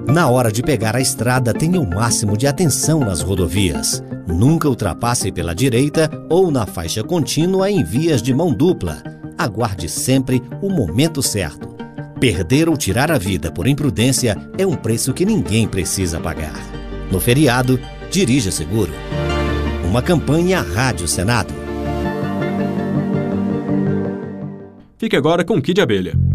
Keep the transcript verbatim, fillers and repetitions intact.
Na hora de pegar a estrada, tenha o máximo de atenção nas rodovias. Nunca ultrapasse pela direita ou na faixa contínua em vias de mão dupla. Aguarde sempre o momento certo. Perder ou tirar a vida por imprudência é um preço que ninguém precisa pagar. No feriado, dirija seguro. Uma campanha Rádio Senado. Fique agora com Kid Abelha.